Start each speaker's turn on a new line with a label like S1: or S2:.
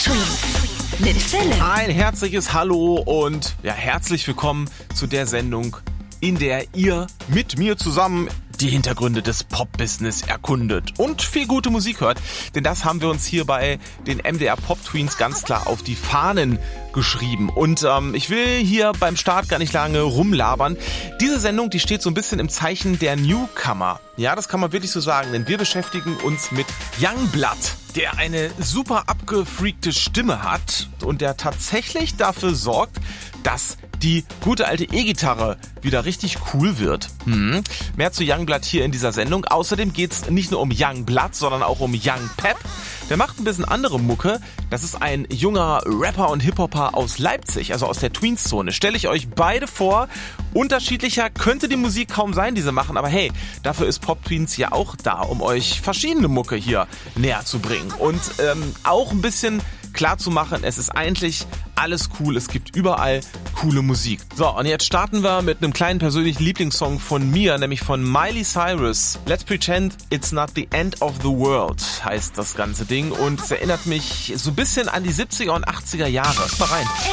S1: Twins mit Philipp.
S2: Ein herzliches Hallo und herzlich willkommen zu der Sendung, in der ihr mit mir zusammen die Hintergründe des Pop-Business erkundet und viel gute Musik hört. Denn das haben wir uns hier bei den MDR Pop Twins ganz klar auf die Fahnen geschrieben. Und ich will hier beim Start gar nicht lange rumlabern. Diese Sendung, die steht so ein bisschen im Zeichen der Newcomer. Ja, das kann man wirklich so sagen, denn wir beschäftigen uns mit Youngblood, der eine super abgefreakte Stimme hat und der tatsächlich dafür sorgt, dass die gute alte E-Gitarre wieder richtig cool wird. Mehr zu Youngblood hier in dieser Sendung. Außerdem geht's nicht nur um Youngblood, sondern auch um Young Pep. Der macht ein bisschen andere Mucke. Das ist ein junger Rapper und Hip-Hopper aus Leipzig, also aus der Tweens-Zone. Stelle ich euch beide vor. Unterschiedlicher könnte die Musik kaum sein, die sie machen. Aber hey, dafür ist Pop Tweens ja auch da, um euch verschiedene Mucke hier näher zu bringen. Und auch ein bisschen klar zu machen, es ist eigentlich alles cool, es gibt überall coole Musik. So, und jetzt starten wir mit einem kleinen persönlichen Lieblingssong von mir, nämlich von Miley Cyrus. Let's Pretend It's Not the End of the World heißt das ganze Ding und es erinnert mich so ein bisschen an die 70er und 80er Jahre. Mal rein.